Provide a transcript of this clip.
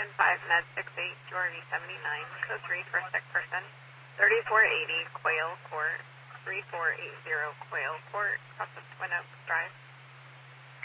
Ocean 5, Med 68, Georgie 79, code 3 for a sick person, 3480 Quail Court, 3480 Quail Court, across the Twin Oaks Drive.